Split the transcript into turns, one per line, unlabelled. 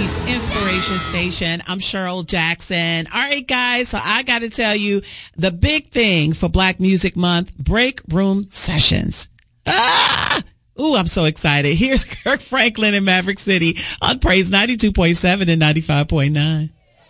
City's Inspiration Station. I'm Cheryl Jackson. All right, guys. So I got to tell you the big thing for Black Music Month, break room sessions. Ooh, I'm so excited. Here's Kirk Franklin in Maverick City on Praise 92.7 and 95.9.